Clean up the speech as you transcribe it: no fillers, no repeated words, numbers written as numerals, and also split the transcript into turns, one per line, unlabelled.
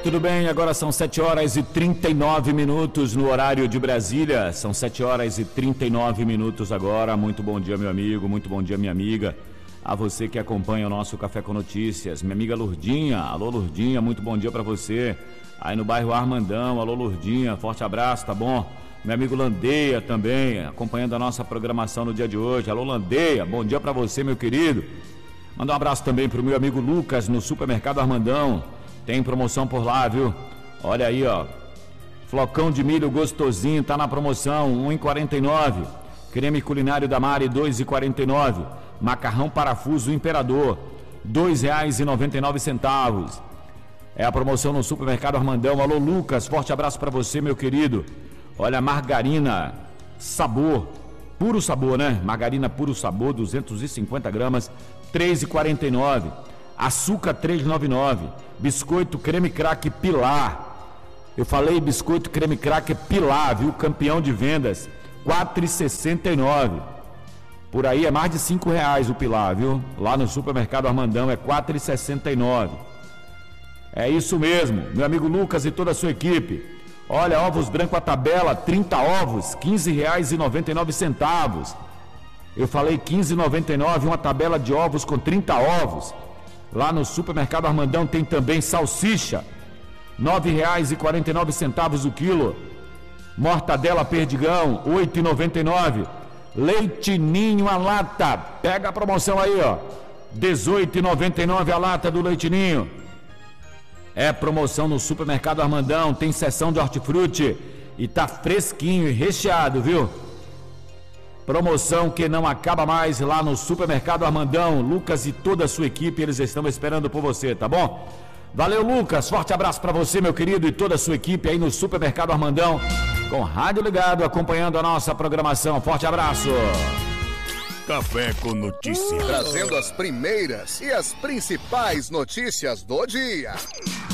tudo bem? Agora são 7 horas e 39 minutos no horário de Brasília. São 7 horas e 39 minutos agora. Muito bom dia, meu amigo, muito bom dia, minha amiga. A você que acompanha o nosso Café com Notícias. Minha amiga Lourdinha, alô Lourdinha, muito bom dia pra você. Aí no bairro Armandão, alô Lourdinha, forte abraço, tá bom? Meu amigo Landeia também, acompanhando a nossa programação no dia de hoje. Alô Landeia, bom dia pra você, meu querido. Manda um abraço também pro meu amigo Lucas no Supermercado Armandão. Tem promoção por lá, viu? Olha aí, ó. Flocão de milho gostosinho, tá na promoção, R$ 1,49. Creme culinário da Mari, R$ 2,49. Macarrão parafuso Imperador, R$ 2,99. É a promoção no Supermercado Armandão. Alô, Lucas, forte abraço pra você, meu querido. Olha, margarina sabor, puro sabor, né? Margarina puro sabor, 250 gramas, R$ 3,49. Açúcar, R$ 3,99. Biscoito creme craque Pilar. Eu falei biscoito creme craque Pilar, viu? Campeão de vendas, R$ 4,69. Por aí é mais de R$ 5 o Pilar, viu? Lá no Supermercado Armandão é R$ 4,69. É isso mesmo, meu amigo Lucas e toda a sua equipe. Olha, ovos branco a tabela, 30 ovos, R$ 15,99. Eu falei R$ 15,99, uma tabela de ovos com 30 ovos. Lá no Supermercado Armandão tem também salsicha, R$ 9,49 o quilo. Mortadela Perdigão, R$ 8,99. Leite Ninho a lata, pega a promoção aí, ó, R$ 18,99 a lata do Leite Ninho. É promoção no Supermercado Armandão, tem seção de hortifruti e tá fresquinho e recheado, viu? Promoção que não acaba mais lá no Supermercado Armandão. Lucas e toda a sua equipe, eles estão esperando por você, tá bom? Valeu, Lucas, forte abraço pra você, meu querido, e toda a sua equipe aí no Supermercado Armandão, com rádio ligado, acompanhando a nossa programação. Forte abraço.
Café com Notícias.
Trazendo as primeiras e as principais notícias do dia.